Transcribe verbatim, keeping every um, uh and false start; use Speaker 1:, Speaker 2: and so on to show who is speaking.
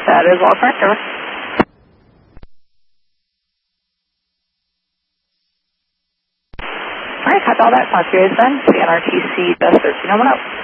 Speaker 1: That is all correct, over. Alright, copy all that. Talk to you guys then. The N R T C does thirteen oh one oh.